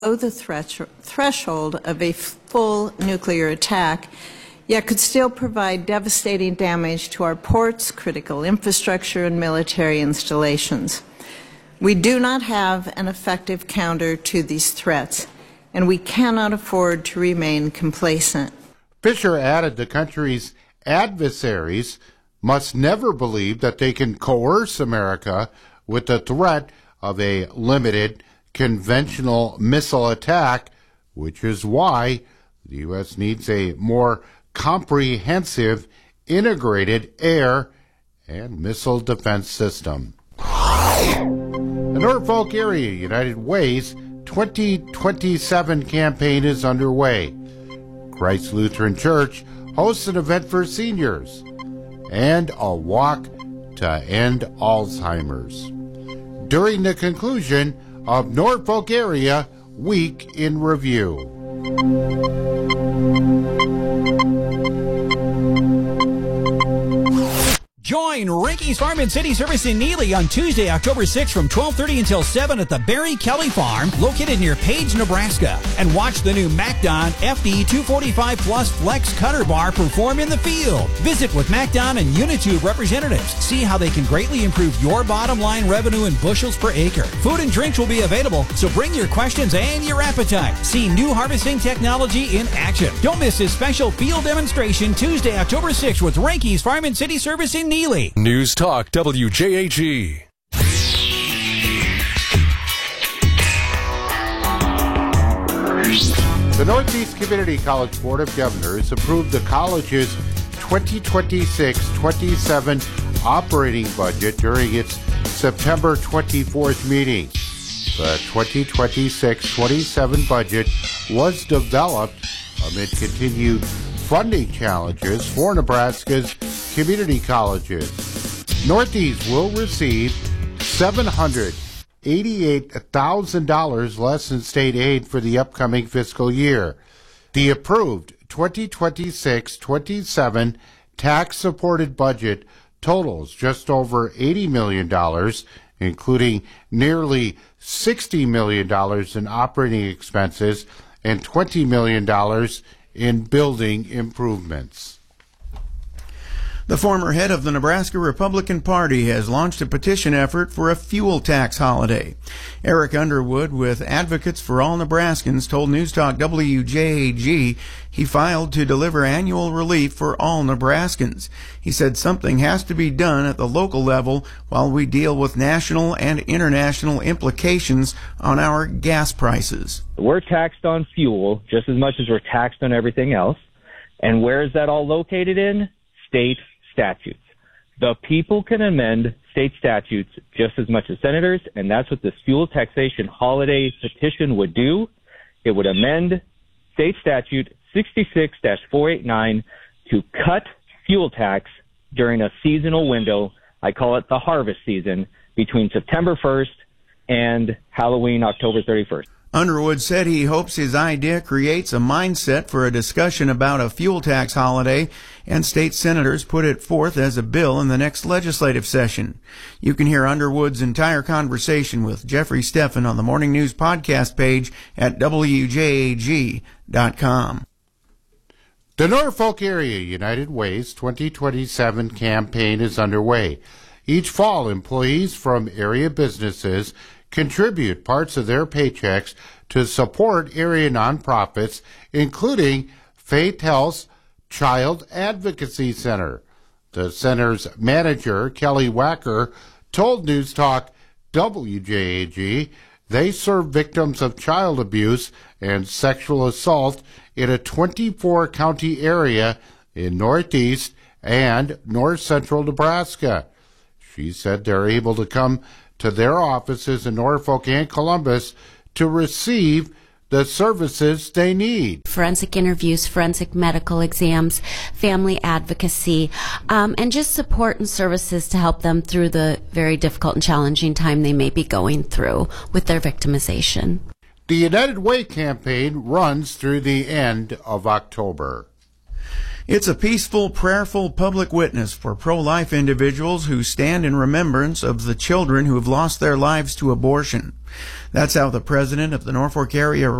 below the threshold of a full nuclear attack, yet could still provide devastating damage to our ports, critical infrastructure, and military installations. We do not have an effective counter to these threats, and we cannot afford to remain complacent. Fisher added the country's adversaries must never believe that they can coerce America with the threat of a limited conventional missile attack, which is why the U.S. needs a more comprehensive, integrated air and missile defense system. The Norfolk Area United Way's 2027 campaign is underway. Christ Lutheran Church hosts an event for seniors and a walk to end Alzheimer's. During the conclusion of Norfolk Area Week in Review. Join Rinky's Farm and City Service in Neely on Tuesday, October 6th from 12:30 until 7 at the Barry Kelly Farm, located near Page, Nebraska. And watch the new MacDon FD 245 Plus Flex Cutter Bar perform in the field. Visit with MacDon and Unitube representatives. See how they can greatly improve your bottom line revenue in bushels per acre. Food and drinks will be available, so bring your questions and your appetite. See new harvesting technology in action. Don't miss this special field demonstration Tuesday, October 6th with Rinky's Farm and City Service in Neely. News Talk WJAG. The Northeast Community College Board of Governors approved the college's 2026-27 operating budget during its September 24th meeting. The 2026-27 budget was developed amid continued funding challenges for Nebraska's community colleges. Northeast will receive $788,000 less in state aid for the upcoming fiscal year. The approved 2026-27 tax-supported budget totals just over $80 million, including nearly $60 million in operating expenses and $20 million in building improvements. The former head of the Nebraska Republican Party has launched a petition effort for a fuel tax holiday. Eric Underwood with Advocates for All Nebraskans told News Talk WJAG he filed to deliver annual relief for all Nebraskans. He said something has to be done at the local level while we deal with national and international implications on our gas prices. We're taxed on fuel just as much as we're taxed on everything else. And where is that all located in? State statutes. The people can amend state statutes just as much as senators, and that's what this fuel taxation holiday petition would do. It would amend state statute 66-489 to cut fuel tax during a seasonal window. I call it the harvest season between September 1st and Halloween, October 31st. Underwood said he hopes his idea creates a mindset for a discussion about a fuel tax holiday, and state senators put it forth as a bill in the next legislative session. You can hear Underwood's entire conversation with Jeffrey Steffen on the Morning News podcast page at WJAG.com. The Norfolk Area United Way's 2027 campaign is underway. Each fall, employees from area businesses contribute parts of their paychecks to support area nonprofits, including Faith Health's Child Advocacy Center. The center's manager, Kelly Wacker, told News Talk WJAG they serve victims of child abuse and sexual assault in a 24-county area in northeast and north-central Nebraska. She said they're able to come to their offices in Norfolk and Columbus to receive the services they need. Forensic interviews, forensic medical exams, family advocacy, and just support and services to help them through the very difficult and challenging time they may be going through with their victimization. The United Way campaign runs through the end of October. It's a peaceful, prayerful public witness for pro-life individuals who stand in remembrance of the children who have lost their lives to abortion. That's how the president of the Norfolk Area